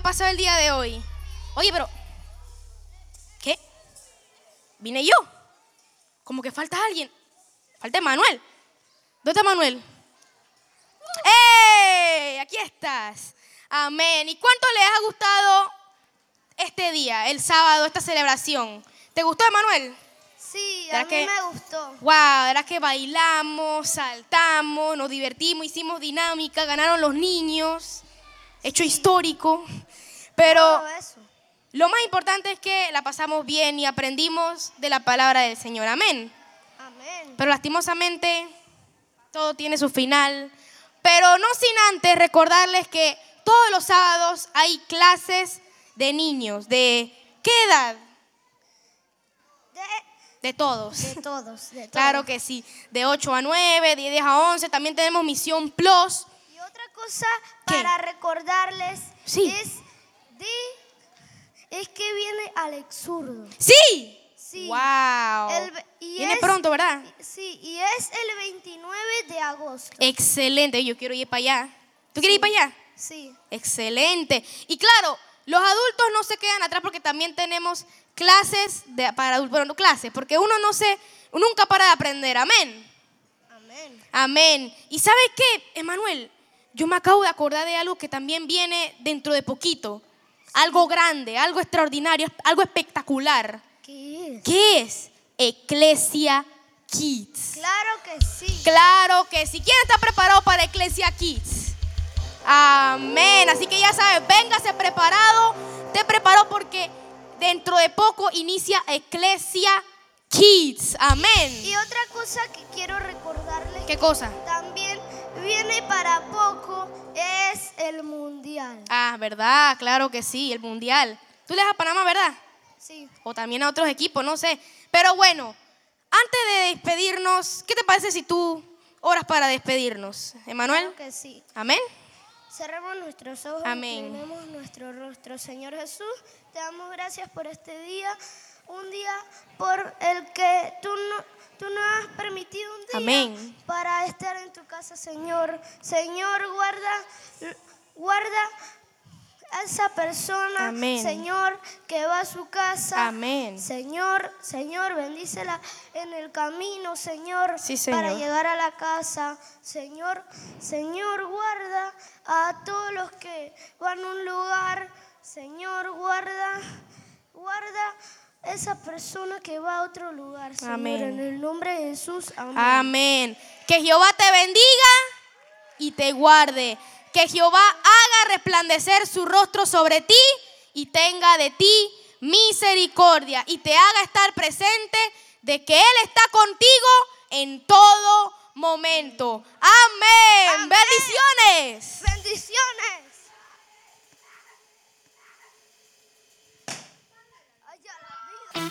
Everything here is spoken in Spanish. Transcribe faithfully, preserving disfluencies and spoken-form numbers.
pasado el día de hoy? Oye, pero ¿qué? Vine yo. Como que falta alguien. Falta Manuel. ¿Dónde está Manuel? ¡Ey! Aquí estás. Amén. ¿Y cuánto les ha gustado este día, el sábado, esta celebración? ¿Te gustó, Manuel? Sí, a mí que, me gustó. Wow, era que bailamos, saltamos, nos divertimos, hicimos dinámica, ganaron los niños, hecho Sí. histórico. Pero Todo eso. lo más importante es que la pasamos bien y aprendimos de la palabra del Señor. Amén. Amén. Pero lastimosamente todo tiene su final. Pero no sin antes recordarles que todos los sábados hay clases de niños. ¿De qué edad? De, De todos. de todos, de todos. Claro que sí. De ocho a nueve, de diez a once. También tenemos Misión Plus. Y otra cosa ¿Qué? para recordarles Sí. es, de, es que viene Alex Zurdo. ¡Sí! Sí. ¡Wow! El ve- y Viene es- pronto, ¿verdad? Sí, y es el veintinueve de agosto. Excelente. Yo quiero ir para allá. ¿Tú quieres ir para allá? Sí. Excelente. Y claro, los adultos no se quedan atrás porque también tenemos clases de, para adultos. Bueno, no clases, porque uno no se, nunca para de aprender. Amén. Amén. Amén. ¿Y sabes qué, Emanuel? Yo me acabo de acordar de algo que también viene dentro de poquito. Algo grande, algo extraordinario, algo espectacular. ¿Qué es? ¿Qué es? Eclesia Kids. Claro que sí. Claro que sí. ¿Quién está preparado para Eclesia Kids? Amén. Así que ya sabes, véngase preparado. Te preparo porque dentro de poco inicia Eclesia Kids. Amén. Y otra cosa que quiero recordarles ¿Qué cosa? también viene para poco es el mundial. Ah, ¿verdad? Claro que sí, el mundial. Tú le das a Panamá, ¿verdad? Sí. O también a otros equipos, no sé. Pero bueno, antes de despedirnos, ¿qué te parece si tú oras para despedirnos? ¿Emanuel? Claro que sí. Amén. Cerramos nuestros ojos, Amén. inclinemos nuestro rostro. Señor Jesús, te damos gracias por este día, un día por el que tú, no, tú nos has permitido un día Amén. para estar en tu casa, Señor. Señor, guarda, guarda a esa persona, Amén. Señor, que va a su casa. Amén. Señor, Señor, bendícela en el camino, Señor, Sí, Señor. para llegar a la casa. Señor, Señor, guarda a todos los que van a un lugar. Señor, guarda, guarda esa persona que va a otro lugar. Señor, Amén. en el nombre de Jesús. Amén. Amén. Que Jehová te bendiga y te guarde. Que Jehová haga resplandecer su rostro sobre ti y tenga de ti misericordia y te haga estar presente de que Él está contigo en todo momento. Amén.